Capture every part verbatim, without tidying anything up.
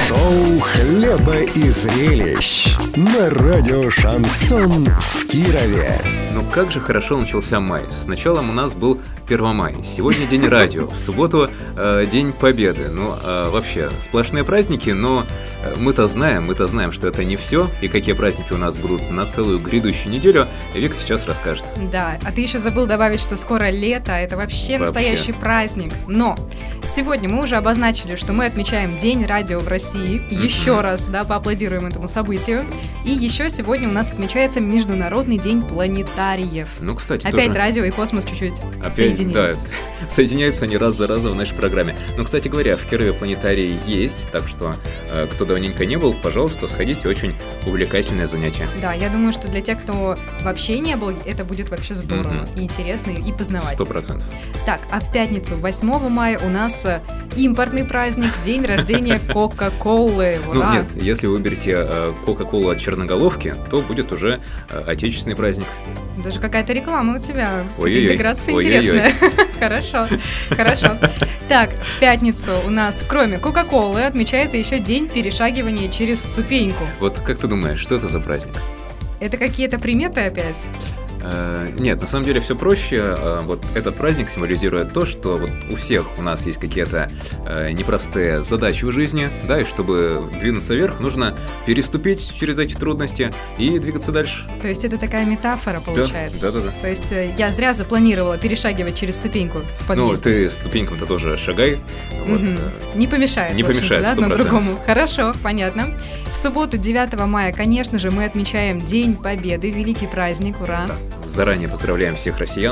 Шоу «Хлеба и зрелищ» на радио «Шансон» в Кирове. Ну как же хорошо начался май. Сначала у нас был Первомай, сегодня день радио, в субботу э, день Победы. Ну э, вообще сплошные праздники, но мы-то знаем, мы-то знаем, что это не все. И какие праздники у нас будут на целую грядущую неделю, Вика сейчас расскажет. Да, а ты еще забыл добавить, что скоро лето, это вообще, вообще настоящий праздник. Но сегодня мы уже обозначили, что мы отмечаем День радио в России. Еще mm-hmm. раз, да, поаплодируем этому событию. И еще сегодня у нас отмечается Международный день планетариев. Ну, кстати, опять тоже... радио и космос чуть-чуть опять, соединились. Да, соединяются они раз за разом в нашей программе. Но, кстати говоря, в Кирове планетарий есть, так что э, кто давненько не был, пожалуйста, сходите, очень увлекательное занятие. Да, я думаю, что для тех, кто вообще не был, это будет вообще здорово, mm-hmm. и интересно, и познавательно. Сто процентов. Так, а в пятницу, восьмого мая, у нас импортный праздник, день рождения Кока-Колы. Ну нет, если вы выберете э, Кока-Колу от Черноголовки, то будет уже э, отечественный праздник. Даже какая-то реклама у тебя. Ой-ой-ой. Интеграция интересная. Хорошо, хорошо. Так, в пятницу у нас, кроме Кока-Колы, отмечается еще день перешагивания через ступеньку. Вот как ты думаешь, что это за праздник? Это какие-то приметы опять? Нет, на самом деле все проще. Вот этот праздник символизирует то, что вот у всех у нас есть какие-то непростые задачи в жизни, да, и чтобы двинуться вверх, нужно переступить через эти трудности и двигаться дальше. То есть это такая метафора получается? Да, да, да. да. То есть я зря запланировала перешагивать через ступеньку в подъезд. Ну, ты ступенькам-то тоже шагай. Вот. Угу. Не помешает. Не помешает, да, одному другому. Хорошо, понятно. В субботу, девятого мая, конечно же, мы отмечаем День Победы, великий праздник, ура! Да. Заранее поздравляем всех россиян.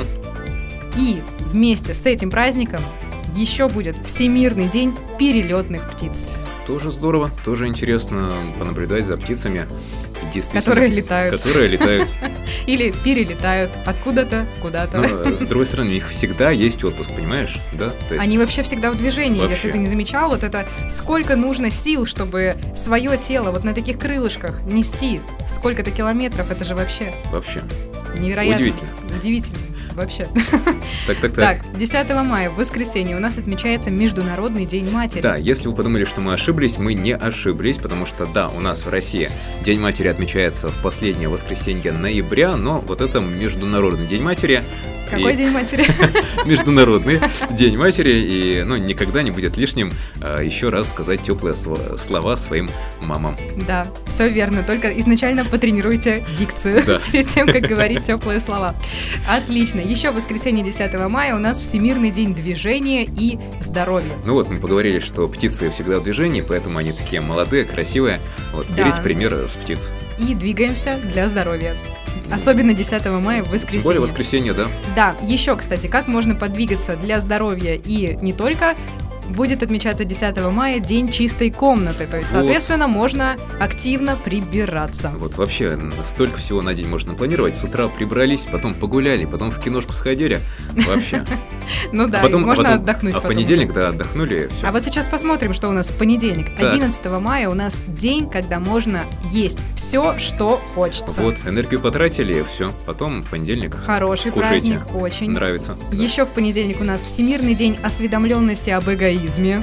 И вместе с этим праздником еще будет Всемирный день перелетных птиц. Тоже здорово, тоже интересно понаблюдать за птицами, которые летают. Которые летают. Или перелетают откуда-то, куда-то. Но, с другой стороны, у них всегда есть отпуск, понимаешь? Да? То есть... Они вообще всегда в движении, вообще. Если ты не замечал. Вот это сколько нужно сил, чтобы свое тело вот на таких крылышках нести сколько-то километров, это же вообще... Вообще. Невероятно. Удивительно. Удивительно. Вообще. Так, так, так. Так, десятого мая, в воскресенье, у нас отмечается Международный день матери. Да, если вы подумали, что мы ошиблись, мы не ошиблись, потому что, да, у нас в России День матери отмечается в последнее воскресенье ноября, но вот это Международный день матери. Какой и... день матери? Международный день матери, и ну, никогда не будет лишним а, еще раз сказать теплые слова своим мамам. Да, все верно, только изначально потренируйте дикцию да. перед тем, как говорить теплые слова. Отлично. Еще в воскресенье десятого мая у нас Всемирный день движения и здоровья. Ну вот, мы поговорили, что птицы всегда в движении, поэтому они такие молодые, красивые. Вот, да. Берите пример с птиц. И двигаемся для здоровья. Особенно десятого мая в воскресенье. Тем более воскресенье, да. Да, еще, кстати, как можно подвигаться для здоровья и не только... Будет отмечаться десятого мая День чистой комнаты, то есть, соответственно, вот. Можно активно прибираться. Вот вообще столько всего на день можно планировать. С утра прибрались, потом погуляли, потом в киношку сходили. Вообще. Ну да, можно отдохнуть. А в понедельник, да, отдохнули. А вот сейчас посмотрим, что у нас в понедельник. одиннадцатого мая у нас день, когда можно есть все, что хочется. Вот, энергию потратили, все. Потом в понедельник хороший праздник, очень. Нравится. Еще в понедельник у нас Всемирный день осведомленности об эгоизме.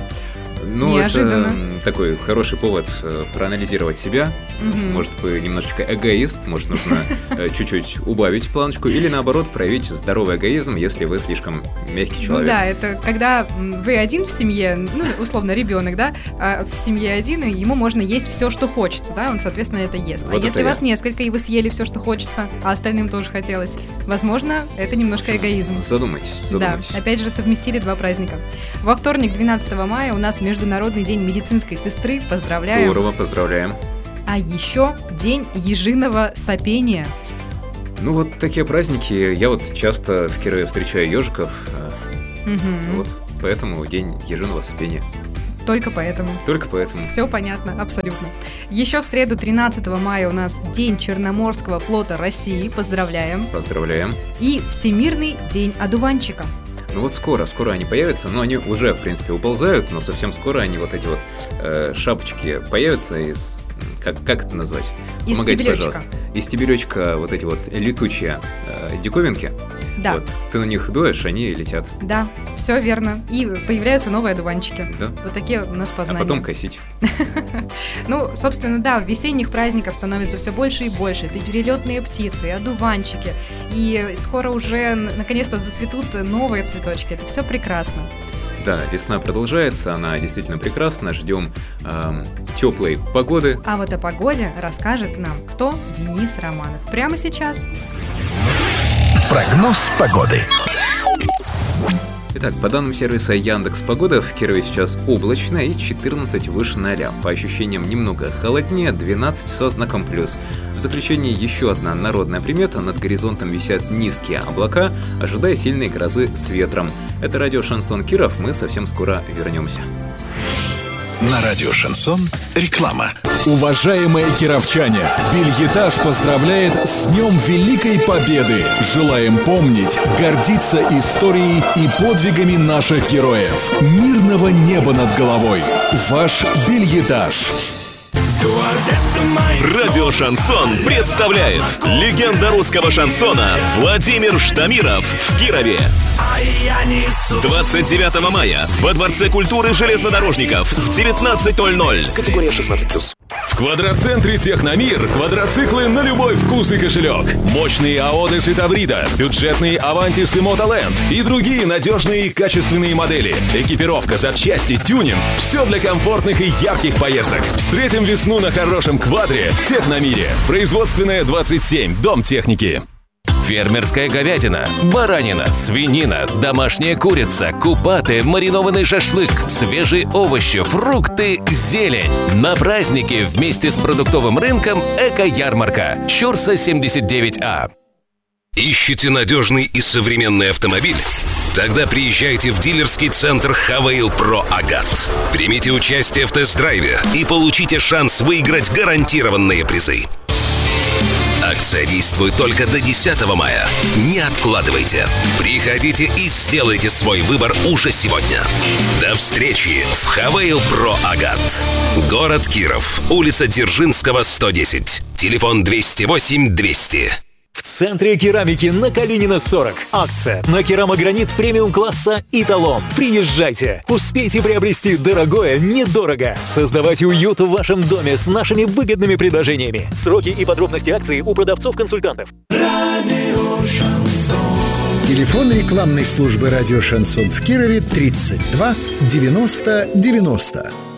Ну, неожиданно. Это такой хороший повод э, проанализировать себя. Mm-hmm. Может, вы немножечко эгоист, может, нужно э, чуть-чуть убавить планочку, или наоборот, проявить здоровый эгоизм, если вы слишком мягкий человек. Ну да, это когда вы один в семье, ну, условно, ребенок, да, а в семье один, и ему можно есть все, что хочется, да, он, соответственно, это ест. Вот а если вас я. несколько, и вы съели все, что хочется, а остальным тоже хотелось, возможно, это немножко эгоизм. Задумайтесь, задумайтесь. Да, опять же, совместили два праздника. Во вторник, двенадцатого мая, у нас Международный день медицинской сестры. Поздравляем. Здорово, поздравляем. А еще день ежиного сопения. Ну вот такие праздники. Я вот часто в Кирове встречаю ежиков. Угу. Вот поэтому день ежиного сопения. Только поэтому. Только поэтому. Все понятно, абсолютно. Еще в среду, тринадцатого мая, у нас День Черноморского флота России. Поздравляем. Поздравляем. И Всемирный день одуванчика. Ну вот скоро, скоро они появятся, но они уже, в принципе, уползают, но совсем скоро они вот эти вот э, шапочки появятся из... Как, как это назвать? Из Помогайте, стебелечка. Пожалуйста. Из стебелечка вот эти вот летучие э, диковинки. Да. Вот. Ты на них дуешь, они летят. Да, все верно. И появляются новые одуванчики. Да. Вот такие у нас познания. А потом косить. Ну, собственно, да, весенних праздников становится все больше и больше. Это и перелетные птицы, и одуванчики. И скоро уже наконец-то зацветут новые цветочки. Это все прекрасно. Да, весна продолжается, она действительно прекрасна. Ждем э, теплой погоды. А вот о погоде расскажет нам кто? Денис Романов. Прямо сейчас. Прогноз погоды. Итак, по данным сервиса Яндекс.Погода, в Кирове сейчас облачно и четырнадцать выше ноля. По ощущениям немного холоднее, двенадцать со знаком плюс. В заключение еще одна народная примета. Над горизонтом висят низкие облака, ожидая сильной грозы с ветром. Это радио «Шансон Киров». Мы совсем скоро вернемся. На радио «Шансон» реклама. Уважаемые кировчане, Бельетаж поздравляет с Днем Великой Победы. Желаем помнить, гордиться историей и подвигами наших героев. Мирного неба над головой. Ваш Бельетаж. Радио «Шансон» представляет легенда русского шансона Владимир Ждамиров в Кирове. двадцать девятого мая во Дворце культуры железнодорожников в девятнадцать ноль ноль. Категория шестнадцать плюс. В Квадроцентре «Техномир» квадроциклы на любой вкус и кошелек. Мощные АОДы и Таврида, бюджетные Авантис и Мотоленд и другие надежные и качественные модели. Экипировка, запчасти, тюнинг – все для комфортных и ярких поездок. Встретим весну на хорошем квадре в «Техномире». Производственная двадцать семь, Дом техники. Фермерская говядина, баранина, свинина, домашняя курица, кубаты, маринованный шашлык, свежие овощи, фрукты, зелень. На праздники вместе с продуктовым рынком «Эко-ярмарка». Щурса семьдесят девять А. Ищете надежный и современный автомобиль? Тогда приезжайте в дилерский центр Хавейл Про Агат. Примите участие в тест-драйве и получите шанс выиграть гарантированные призы. Акция действует только до десятого мая. Не откладывайте. Приходите и сделайте свой выбор уже сегодня. До встречи в Хавейл Про Агат. Город Киров. Улица Дзержинского, сто десять. Телефон двести восемь двести. В центре керамики на Калинина сорок. Акция на керамогранит премиум-класса «Италон». Приезжайте. Успейте приобрести дорогое недорого. Создавайте уют в вашем доме с нашими выгодными предложениями. Сроки и подробности акции у продавцов-консультантов. Радио «Шансон». Телефон рекламной службы «Радио Шансон» в Кирове тридцать два девяносто девяносто.